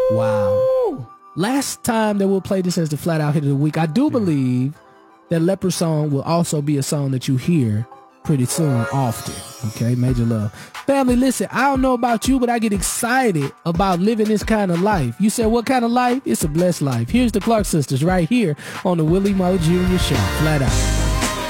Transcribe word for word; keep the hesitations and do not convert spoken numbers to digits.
Wow. Last time that we'll play this as the flat out hit of the week. I do believe that Leper Song will also be a song that you hear pretty soon, often. Okay, Major Love. Family, listen, I don't know about you, but I get excited about living this kind of life. You said, what kind of life? It's a blessed life. Here's the Clark Sisters right here on the Willie Moe Junior Show. Flat out.